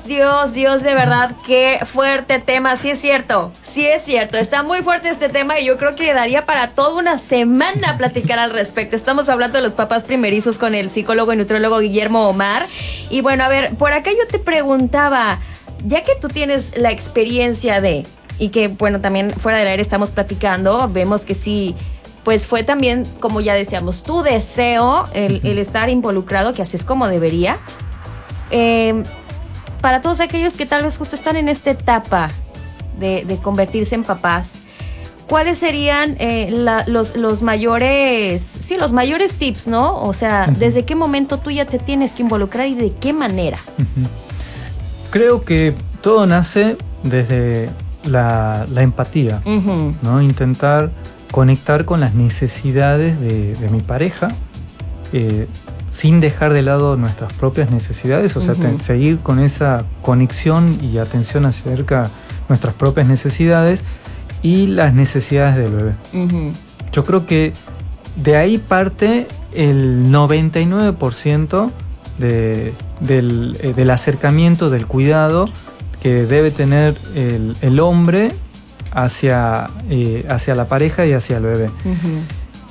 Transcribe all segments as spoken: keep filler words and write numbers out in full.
Dios, Dios, Dios, de verdad, qué fuerte tema. Sí es cierto, sí es cierto. Está muy fuerte este tema y yo creo que daría para toda una semana platicar al respecto. Estamos hablando de los papás primerizos con el psicólogo y nutriólogo Guillermo Omar. Y bueno, a ver, por acá yo te preguntaba, ya que tú tienes la experiencia de, y que bueno, también fuera del aire estamos platicando, vemos que sí, pues fue también, como ya decíamos, tu deseo, el, el estar involucrado, que así es como debería. Eh, para todos aquellos que tal vez justo están en esta etapa de, de convertirse en papás, ¿cuáles serían eh, la, los, los mayores, sí, los mayores tips, ¿no? O sea, uh-huh. ¿desde qué momento tú ya te tienes que involucrar y de qué manera? Uh-huh. Creo que todo nace desde la, la empatía, uh-huh. ¿no? Intentar conectar con las necesidades de, de mi pareja, eh, sin dejar de lado nuestras propias necesidades, o sea, uh-huh. ten, seguir con esa conexión y atención acerca de nuestras propias necesidades y las necesidades del bebé. Uh-huh. Yo creo que de ahí parte el noventa y nueve por ciento de, del, eh, del acercamiento, del cuidado que debe tener el, el hombre hacia, eh, hacia la pareja y hacia el bebé. Uh-huh.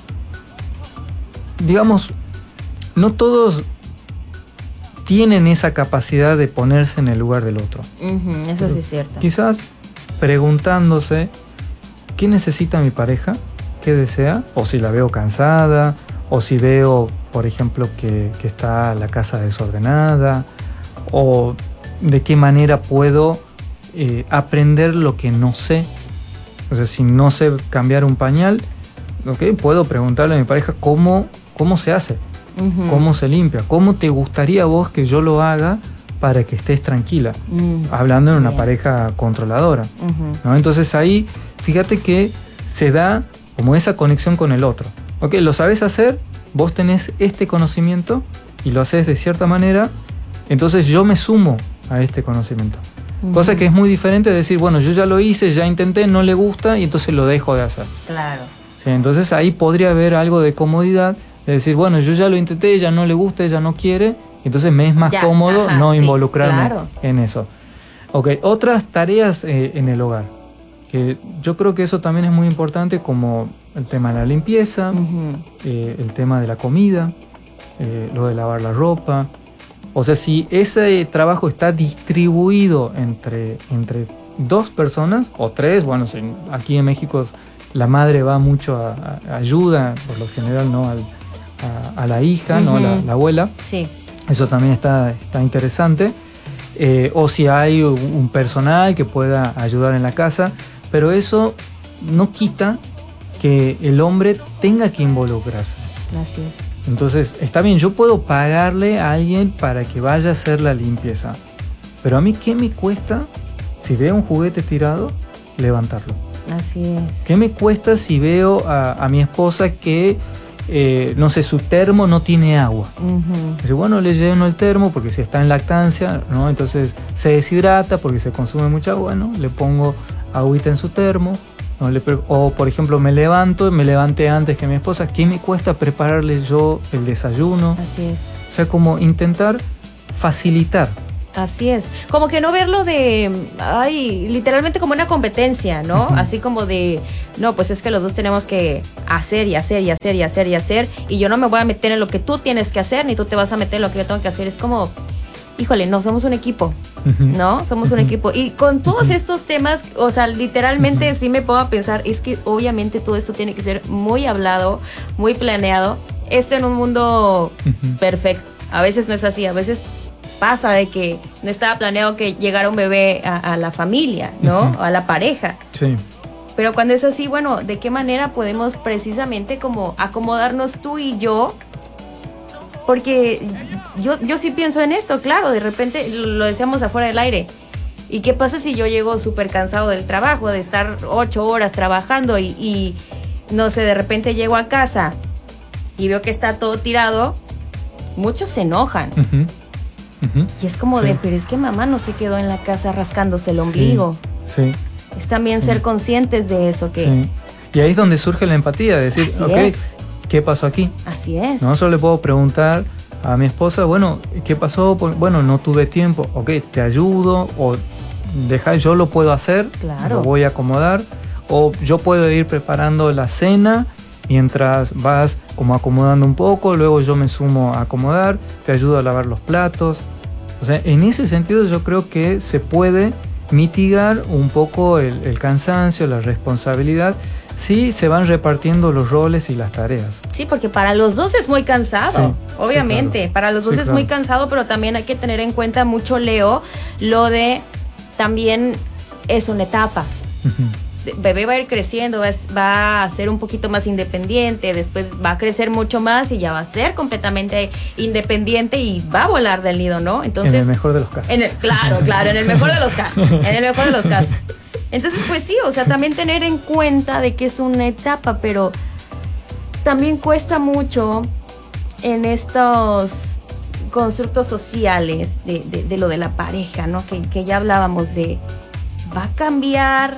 Digamos, no todos tienen esa capacidad de ponerse en el lugar del otro. Uh-huh, eso Pero sí es cierto. Quizás preguntándose qué necesita mi pareja, qué desea, o si la veo cansada, o si veo, por ejemplo, que, que está la casa desordenada, o de qué manera puedo eh, aprender lo que no sé. O sea, si no sé cambiar un pañal, okay, puedo preguntarle a mi pareja cómo, cómo se hace. Uh-huh. ¿Cómo se limpia? ¿Cómo te gustaría vos que yo lo haga para que estés tranquila? Uh-huh. Hablando en una Bien. pareja controladora. Uh-huh. ¿no? Entonces ahí, fíjate que se da como esa conexión con el otro. Ok, lo sabes hacer, vos tenés este conocimiento y lo haces de cierta manera, entonces yo me sumo a este conocimiento. Uh-huh. Cosa que es muy diferente de decir, bueno, yo ya lo hice, ya intenté, no le gusta y entonces lo dejo de hacer. Claro. Sí, entonces ahí podría haber algo de comodidad. Es decir, bueno, yo ya lo intenté, ella no le gusta, ella no quiere, entonces me es más ya, cómodo ajá, no sí, involucrarme claro. en eso. Ok, otras tareas eh, en el hogar, que yo creo que eso también es muy importante, como el tema de la limpieza, uh-huh. eh, el tema de la comida, eh, lo de lavar la ropa. O sea, si ese trabajo está distribuido entre, entre dos personas, o tres, bueno, aquí en México la madre va mucho a, a ayuda, por lo general, ¿no? Al, A, a la hija, uh-huh. ¿no? La, la abuela. Sí. Eso también está, está interesante. Eh, o si hay un personal que pueda ayudar en la casa. Pero eso no quita que el hombre tenga que involucrarse. Así es. Entonces, está bien, yo puedo pagarle a alguien para que vaya a hacer la limpieza. Pero a mí, ¿qué me cuesta si veo un juguete tirado, levantarlo? Así es. ¿Qué me cuesta si veo a, a mi esposa que... Eh, no sé, su termo no tiene agua? Uh-huh. Dice, bueno, le lleno el termo porque si está en lactancia, ¿no? Entonces se deshidrata porque se consume mucha agua, ¿no? Le pongo agüita en su termo, ¿no? Le pre- o por ejemplo me levanto, me levanté antes que mi esposa, ¿qué me cuesta prepararle yo el desayuno? Así es. O sea, como intentar facilitar. Así es, como que no verlo de, ay, literalmente como una competencia, ¿no? Uh-huh. Así como de, no, pues es que los dos tenemos que hacer y hacer y hacer y hacer y hacer, y yo no me voy a meter en lo que tú tienes que hacer, ni tú te vas a meter en lo que yo tengo que hacer. Es como, híjole, no, somos un equipo, uh-huh. ¿no? Somos uh-huh. un equipo. Y con todos uh-huh. estos temas, o sea, literalmente uh-huh. sí me pongo a pensar, es que obviamente todo esto tiene que ser muy hablado, muy planeado. Esto en un mundo uh-huh. perfecto. A veces no es así, a veces... pasa de que no estaba planeado que llegara un bebé a, a la familia, ¿no? Uh-huh. A la pareja. Sí. Pero cuando es así, bueno, ¿de qué manera podemos precisamente como acomodarnos tú y yo? Porque yo, yo sí pienso en esto, claro, de repente lo decíamos afuera del aire. ¿Y qué pasa si yo llego súper cansado del trabajo, de estar ocho horas trabajando y, y, no sé, de repente llego a casa y veo que está todo tirado? Muchos se enojan. Uh-huh. Uh-huh. Y es como sí. de, pero es que mamá no se quedó en la casa rascándose el ombligo. Sí. sí. Es también ser sí. conscientes de eso. Que sí. Y ahí es donde surge la empatía, de decir, Así ok, es. ¿qué pasó aquí? Así es. No solo le puedo preguntar a mi esposa, bueno, ¿qué pasó? Bueno, no tuve tiempo, ok, te ayudo, o deja, yo lo puedo hacer, claro. Lo voy a acomodar, o yo puedo ir preparando la cena mientras vas como acomodando un poco, luego yo me sumo a acomodar, te ayudo a lavar los platos. O sea, en ese sentido yo creo que se puede mitigar un poco el, el cansancio, la responsabilidad, si se van repartiendo los roles y las tareas. Sí, porque para los dos es muy cansado, sí, obviamente, sí, claro. para los dos sí, es claro. muy cansado, pero también hay que tener en cuenta mucho, Leo, lo de también es una etapa. Uh-huh. Bebé va a ir creciendo, va, va a ser un poquito más independiente, después va a crecer mucho más y ya va a ser completamente independiente y va a volar del nido, ¿no? Entonces, en el mejor de los casos. En el, claro, claro, en el mejor de los casos, en el mejor de los casos. Entonces, pues sí, o sea, también tener en cuenta de que es una etapa, pero también cuesta mucho en estos constructos sociales de, de, de lo de la pareja, ¿no? Que, que ya hablábamos de, va a cambiar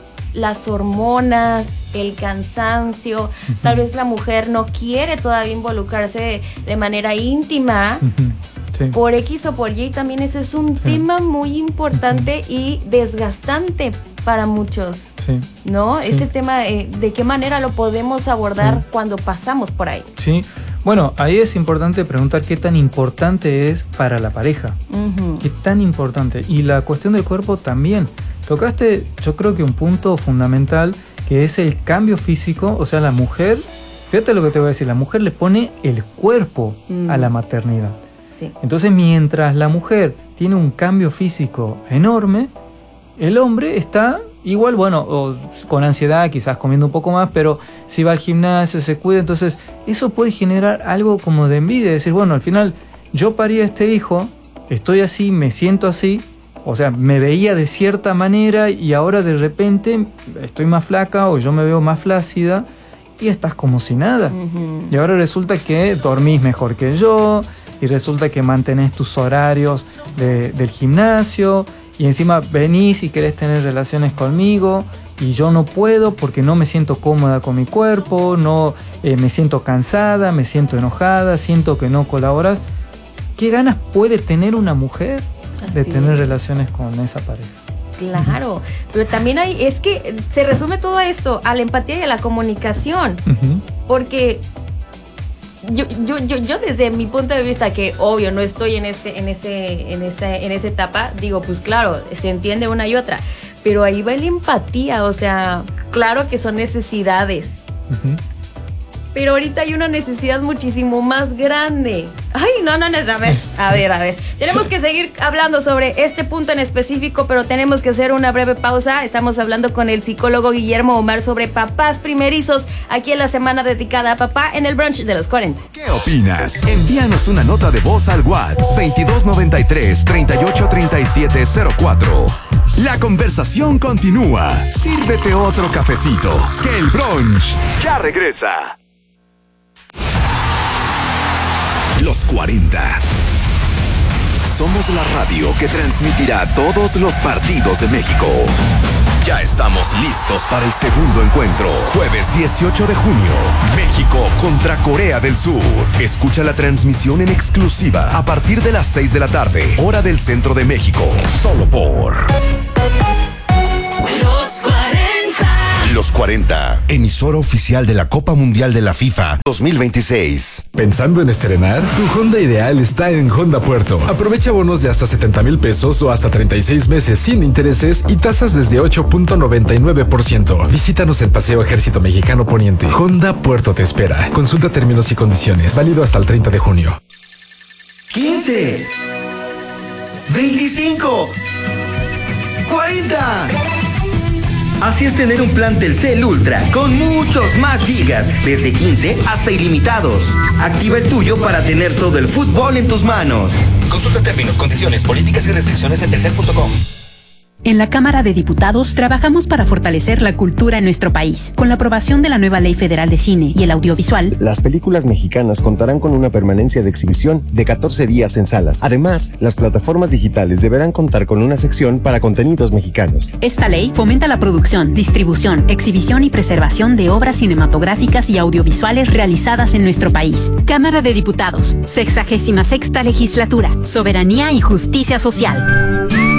las hormonas, el cansancio, uh-huh. Tal vez la mujer no quiere todavía involucrarse de, de manera íntima, uh-huh. Sí. Por X o por Y, también ese es un sí. tema muy importante uh-huh. y desgastante para muchos, sí. ¿no? Sí. Ese tema, eh, ¿de qué manera lo podemos abordar sí. cuando pasamos por ahí? Sí, bueno, ahí es importante preguntar qué tan importante es para la pareja, uh-huh. qué tan importante, y la cuestión del cuerpo también. Tocaste, yo creo que un punto fundamental, que es el cambio físico. O sea, la mujer, fíjate lo que te voy a decir, la mujer le pone el cuerpo mm. a la maternidad. Sí. Entonces, mientras la mujer tiene un cambio físico enorme, el hombre está igual, bueno, o con ansiedad, quizás comiendo un poco más, pero si va al gimnasio, se cuida, entonces eso puede generar algo como de envidia, decir, bueno, al final yo parí a este hijo, estoy así, me siento así. O sea, me veía de cierta manera y ahora de repente estoy más flaca o yo me veo más flácida y estás como si nada. Uh-huh. Y ahora resulta que dormís mejor que yo y resulta que mantenés tus horarios de, del gimnasio y encima venís y querés tener relaciones conmigo y yo no puedo porque no me siento cómoda con mi cuerpo, no eh, me siento cansada, me siento enojada, siento que no colaboras. ¿Qué ganas puede tener una mujer de Así tener es. relaciones con esa pareja? Claro, uh-huh. pero también hay, es que se resume todo esto a la empatía y a la comunicación, uh-huh. porque yo, yo, yo, yo desde mi punto de vista, que obvio no estoy en este, en ese, en esa, en esa etapa, digo, pues claro, se entiende una y otra, pero ahí va la empatía, o sea, claro que son necesidades. Uh-huh. Pero ahorita hay una necesidad muchísimo más grande. Ay, no, no, no, a ver, a ver, a ver. Tenemos que seguir hablando sobre este punto en específico, pero tenemos que hacer una breve pausa. Estamos hablando con el psicólogo Guillermo Omar sobre papás primerizos, aquí en la semana dedicada a papá en el brunch de los cuarenta. ¿Qué opinas? Envíanos una nota de voz al WhatsApp veintidós noventa y tres, treinta y ocho, treinta y siete cero cuatro. La conversación continúa. Sírvete otro cafecito, que el brunch ya regresa. Los cuarenta. Somos la radio que transmitirá todos los partidos de México. Ya estamos listos para el segundo encuentro. Jueves dieciocho de junio. México contra Corea del Sur. Escucha la transmisión en exclusiva a partir de las seis de la tarde, hora del centro de México. Solo por Los cuarenta. Los cuarenta, emisora oficial de la Copa Mundial de la FIFA dos mil veintiséis. ¿Pensando en estrenar? Tu Honda ideal está en Honda Puerto. Aprovecha bonos de hasta setenta mil pesos o hasta treinta y seis meses sin intereses y tasas desde ocho punto noventa y nueve por ciento. Visítanos en Paseo Ejército Mexicano Poniente. Honda Puerto te espera. Consulta términos y condiciones. Válido hasta el treinta de junio. quince. veinticinco. cuarenta. Así es tener un plan Telcel Ultra con muchos más gigas, desde quince hasta ilimitados. Activa el tuyo para tener todo el fútbol en tus manos. Consulta términos, condiciones, políticas y restricciones en telcel punto com. En la Cámara de Diputados trabajamos para fortalecer la cultura en nuestro país. Con la aprobación de la nueva Ley Federal de Cine y el Audiovisual, las películas mexicanas contarán con una permanencia de exhibición de catorce días en salas. Además, las plataformas digitales deberán contar con una sección para contenidos mexicanos. Esta ley fomenta la producción, distribución, exhibición y preservación de obras cinematográficas y audiovisuales realizadas en nuestro país. Cámara de Diputados, sexagésima sexta legislatura, Soberanía y Justicia Social.